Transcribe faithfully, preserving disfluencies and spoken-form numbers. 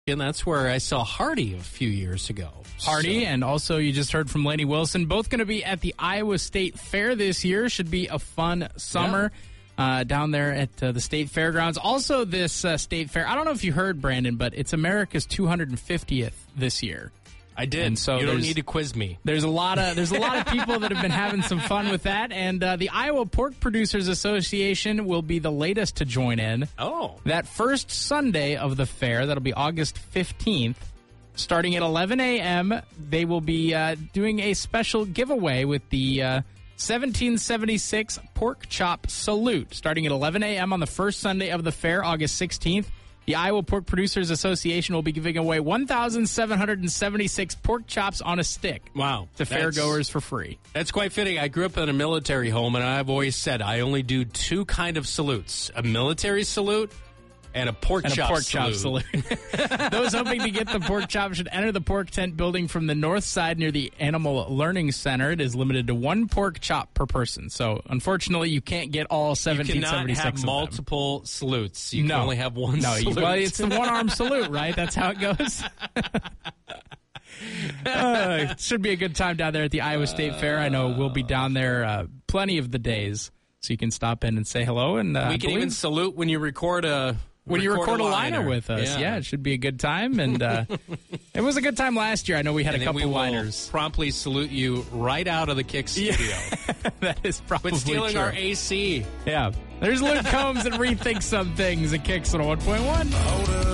And that's where I saw Hardy a few years ago. Hardy, So- and also you just heard from Lainey Wilson. Both going to be at the Iowa State Fair this year. Should be a fun summer uh, down there at uh, the State Fairgrounds. Also, this uh, State Fair, I don't know if you heard, Brandon, but it's America's two hundred fiftieth this year. I did. And so you don't there's- need to quiz me. There's a lot of there's a lot of people that have been having some fun with that, and uh, the Iowa Pork Producers Association will be the latest to join in. Oh. That first Sunday of the fair, that'll be August fifteenth, starting at eleven a.m., they will be uh, doing a special giveaway with the uh, seventeen seventy-six Pork Chop Salute, starting at eleven a.m. on the first Sunday of the fair, August sixteenth. The Iowa Pork Producers Association will be giving away one thousand seven hundred seventy-six pork chops on a stick. Wow. To That's- fairgoers for free. That's quite fitting. I grew up in a military home, and I've always said I only do two kind of salutes, a military salute and a pork And chop a pork salute. chop salute. Those hoping to get the pork chop should enter the pork tent building from the north side near the Animal Learning Center. It is limited to one pork chop per person. So, unfortunately, you can't get all You seventeen cannot seventy-six have of them. multiple salutes. You No. can only have one No, you- salute. well, it's the one-arm salute, right? That's how it goes. uh, it should be a good time down there at the Iowa State Fair. I know we'll be down there uh, plenty of the days, so you can stop in and say hello. And uh, we can believe- even salute when you record a when you record a liner liner with us. Yeah, Yeah. It should be a good time. And uh, it was a good time last year. I know we had And a then couple we will liners. promptly salute you right out of the Kick studio. That is probably But stealing true. our A C. Yeah. There's Luke Combs that rethinks some things at Kicks on one point one.